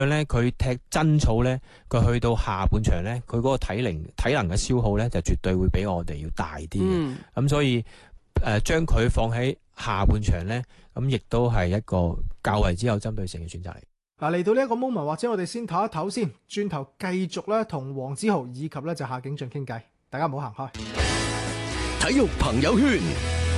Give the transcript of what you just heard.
咧，佢踢真草咧，佢去到下半場咧，佢嗰個體能嘅消耗咧，就絕對會比我哋要大啲嘅。咁所以將佢放喺下半場咧，咁亦都係一個較為之有針對性嘅選擇嚟。 嗱，嚟到呢一個 moment，或者我哋先唞一唞先，轉頭繼續咧同黃子豪以及咧就夏景俊傾偈，大家唔好行開。 體育朋友圈。